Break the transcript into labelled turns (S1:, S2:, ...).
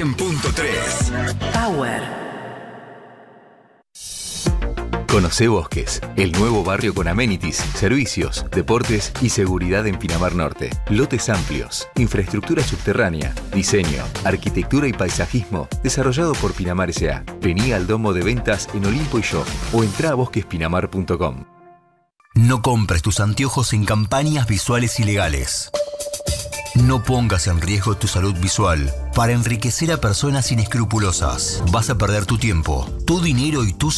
S1: 100.3.
S2: Power.
S3: Conocé Bosques, el nuevo barrio con amenities, servicios, deportes y seguridad en Pinamar Norte. Lotes amplios, infraestructura subterránea, diseño, arquitectura y paisajismo, desarrollado por Pinamar S.A. Vení al domo de ventas en Olimpo y Shop o entrá a bosquespinamar.com.
S4: No compres tus anteojos en campañas visuales ilegales. No pongas en riesgo tu salud visual para enriquecer a personas inescrupulosas. Vas a perder tu tiempo, tu dinero y tu